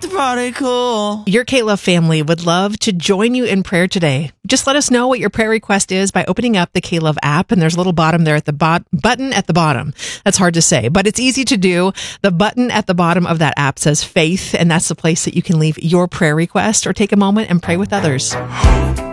the party cool. Your K-Love family would love to join you in prayer today. Just let us know what your prayer request is by opening up the K-Love app, and there's a little button there at the button at the bottom. That's hard to say, but it's easy to do. The button at the bottom of that app says faith, and that's the place that you can leave your prayer request or take a moment and pray with others.